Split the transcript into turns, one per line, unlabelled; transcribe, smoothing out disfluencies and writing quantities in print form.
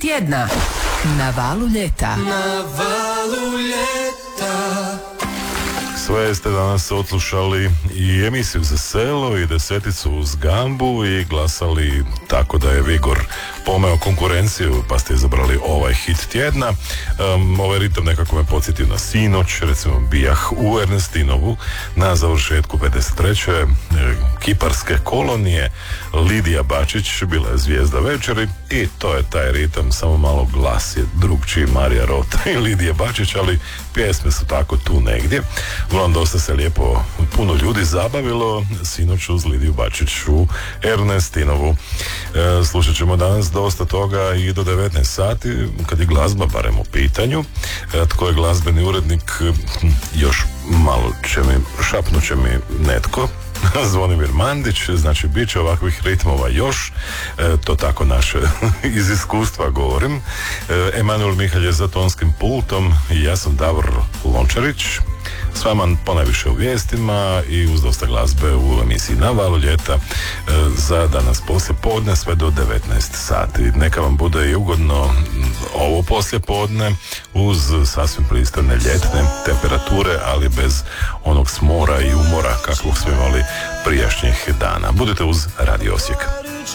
tjedna na valu ljeta.
Sve ste danas odslušali i emisiju za selo i deseticu uz Gambu i glasali tako da je Vigor pomeo konkurenciju, pa ste izabrali ovaj hit tjedna. Ovaj ritam nekako me podsjetio na sinoć, recimo bijah u Ernestinovu na završetku 53. kiparske kolonije. Lidija Bačić bila je zvijezda večeri i to je taj ritam, samo malo glas je drugčiji, Marija Rota i Lidija Bačić, ali pjesme su tako tu negdje. Uglavnom, dosta se lijepo puno ljudi zabavilo sinoć uz Lidiju Bačić u Ernestinovu. Slušat ćemo danas dosta toga i do 19 sati, kad je glazba barem u pitanju. Tko je glazbeni urednik, još malo šapnut će mi netko. Zvonimir Mandić, znači bit će ovakvih ritmova još, to tako naše iz iskustva govorim. Emanuel Mihalj je za tonskim pultom i ja sam Davor Lončarić, s vama ponajviše u vijestima i uz dosta glazbe u emisiji Na valu ljeta za danas poslije podne sve do 19 sati. Neka vam bude i ugodno ovo poslije podne uz sasvim pristojne ljetne temperature, ali bez onog smora i umora kakvog smo imali prijašnjih dana. Budite uz Radio Osijek.